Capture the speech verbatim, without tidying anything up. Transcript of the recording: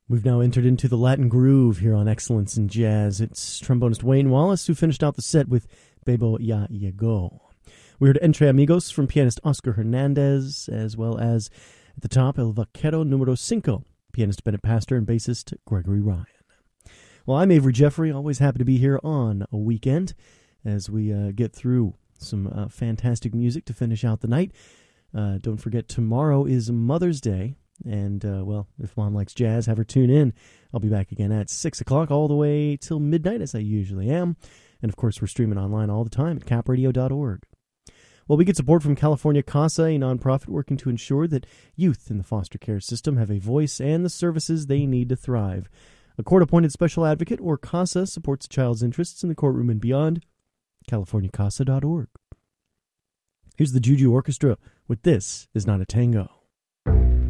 We've now entered into the Latin groove here on Excellence in Jazz. It's trombonist Wayne Wallace who finished out the set with Bebo Ya Llegó. We heard Entre Amigos from pianist Oscar Hernandez, as well as at the top, El Vaquero Número Cinco, pianist Bennett Pastor and bassist Gregory Ryan. Well, I'm Avery Jeffrey, always happy to be here on a weekend as we uh, get through some uh, fantastic music to finish out the night. Uh, don't forget, tomorrow is Mother's Day. And, uh, well, if Mom likes jazz, have her tune in. I'll be back again at six o'clock all the way till midnight, as I usually am. And, of course, we're streaming online all the time at cap radio dot org. Well, we get support from California CASA, a nonprofit working to ensure that youth in the foster care system have a voice and the services they need to thrive. A court-appointed special advocate, or CASA, supports a child's interests in the courtroom and beyond. california casa dot org. Here's the Juju Orchestra with This Is Not a Tango.